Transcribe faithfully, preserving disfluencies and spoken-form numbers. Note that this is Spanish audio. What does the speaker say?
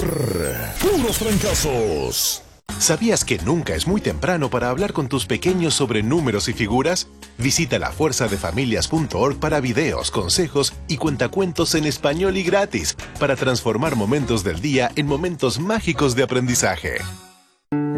puros fracasos. ¿Sabías que nunca es muy temprano para hablar con tus pequeños sobre números y figuras? Visita la fuerza de familias punto org para videos, consejos y cuentacuentos en español y gratis para transformar momentos del día en momentos mágicos de aprendizaje.